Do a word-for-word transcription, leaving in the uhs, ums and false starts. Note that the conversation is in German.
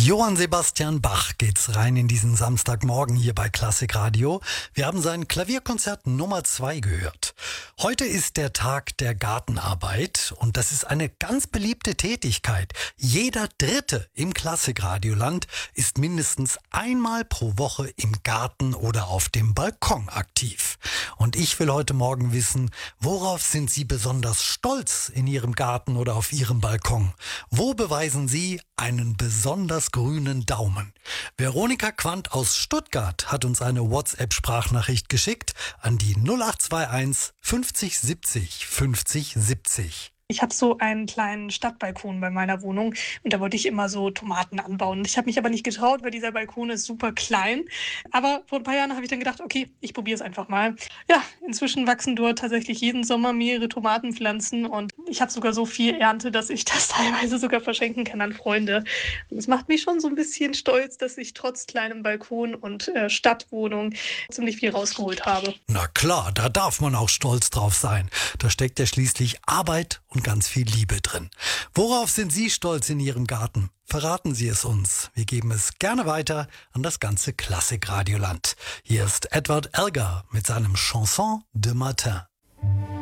Johann Sebastian Bach geht's rein in diesen Samstagmorgen hier bei Klassik Radio. Wir haben sein Klavierkonzert Nummer zwei gehört. Heute ist der Tag der Gartenarbeit und das ist eine ganz beliebte Tätigkeit. Jeder Dritte im Klassikradioland ist mindestens einmal pro Woche im Garten oder auf dem Balkon aktiv. Und ich will heute Morgen wissen, worauf sind Sie besonders stolz in Ihrem Garten oder auf Ihrem Balkon? Wo beweisen Sie einen besonders grünen Daumen? Veronika Quandt aus Stuttgart hat uns eine WhatsApp-Sprachnachricht geschickt an die null acht zwei eins fünfzig siebzig fünfzig siebzig. Ich habe so einen kleinen Stadtbalkon bei meiner Wohnung und da wollte ich immer so Tomaten anbauen. Ich habe mich aber nicht getraut, weil dieser Balkon ist super klein. Aber vor ein paar Jahren habe ich dann gedacht, okay, ich probiere es einfach mal. Ja, inzwischen wachsen dort tatsächlich jeden Sommer mehrere Tomatenpflanzen und ich habe sogar so viel Ernte, dass ich das teilweise sogar verschenken kann an Freunde. Und es macht mich schon so ein bisschen stolz, dass ich trotz kleinem Balkon und äh, Stadtwohnung ziemlich viel rausgeholt habe. Na klar, da darf man auch stolz drauf sein. Da steckt ja schließlich Arbeit und ganz viel Liebe drin. Worauf sind Sie stolz in Ihrem Garten? Verraten Sie es uns. Wir geben es gerne weiter an das ganze Klassik-Radioland. Hier ist Edward Elgar mit seinem Chanson de Matin.